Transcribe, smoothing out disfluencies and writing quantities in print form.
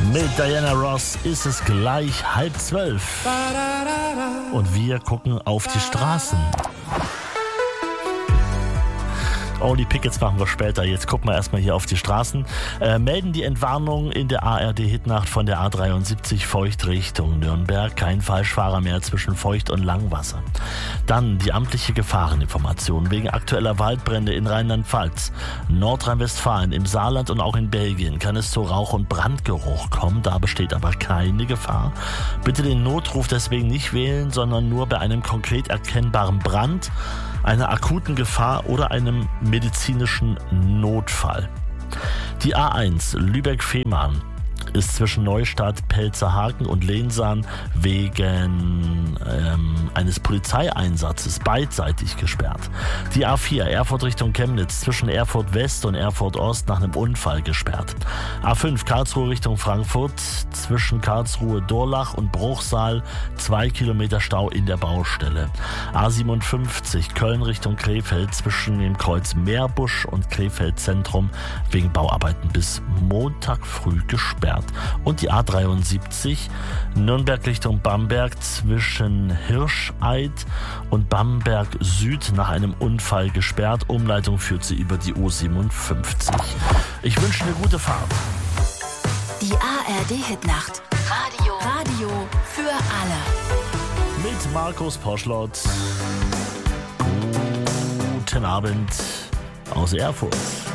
Mit Diana Ross ist es gleich 11:30 und wir gucken auf die Straßen. Oh, die Pickets machen wir später. Jetzt gucken wir erstmal hier auf die Straßen. Melden die Entwarnung in der ARD-Hitnacht von der A73 Feucht Richtung Nürnberg. Kein Falschfahrer mehr zwischen Feucht und Langwasser. Dann die amtliche Gefahreninformation wegen aktueller Waldbrände in Rheinland-Pfalz. Nordrhein-Westfalen, im Saarland und auch in Belgien kann es zu Rauch- und Brandgeruch kommen. Da besteht aber keine Gefahr. Bitte den Notruf deswegen nicht wählen, sondern nur bei einem konkret erkennbaren Brand, einer akuten Gefahr oder einem medizinischen Notfall. Die A1 Lübeck-Fehmarn ist zwischen Neustadt, Pelzerhaken und Lehnsaan wegen eines Polizeieinsatzes beidseitig gesperrt. Die A4 Erfurt Richtung Chemnitz zwischen Erfurt West und Erfurt Ost nach einem Unfall gesperrt. A5 Karlsruhe Richtung Frankfurt zwischen Karlsruhe Dorlach und Bruchsal 2 Kilometer Stau in der Baustelle. A57 Köln Richtung Krefeld zwischen dem Kreuz Meerbusch und Krefeld Zentrum wegen Bauarbeiten bis Montag früh gesperrt. Und die A73 Nürnberg Richtung Bamberg zwischen Hirscheid und Bamberg Süd nach einem Unfall gesperrt. Umleitung führt sie über die U57. Ich wünsche eine gute Fahrt. Die ARD-Hitnacht. Radio für alle. Mit Markus Poschlott. Guten Abend aus Erfurt.